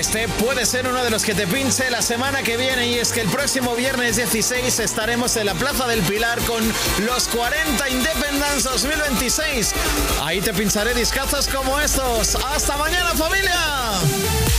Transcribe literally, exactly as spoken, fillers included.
este puede ser uno de los que te pinche la semana que viene, y es que el próximo viernes dieciséis estaremos en la Plaza del Pilar con los cuarenta Independence dos mil veintiséis. Ahí te pincharé discazos como estos. ¡Hasta mañana, familia!